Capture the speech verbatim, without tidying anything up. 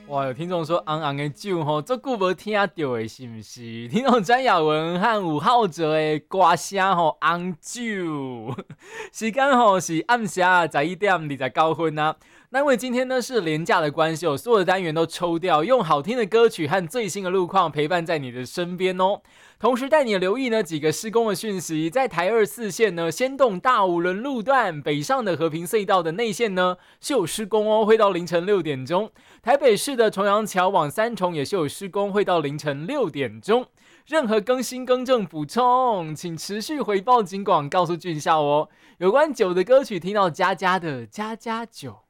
哇，有听众说昂昂的酒吼，这久无听到的是不是？听众詹雅文和吴浩哲的歌声吼昂酒，时间吼是暗下十一点二十九分啊。那因为今天呢是连假的关系，所有的单元都抽掉，用好听的歌曲和最新的路况陪伴在你的身边哦。同时带你留意呢几个施工的讯息，在台二四线呢，先动大五轮路段北上的和平隧道的内线呢是有施工哦，会到凌晨六点钟。台北市的重阳桥往三重也是有施工，会到凌晨六点钟。任何更新更正补充，请持续回报警广告诉俊孝哦。有关酒的歌曲，听到家家的家家酒。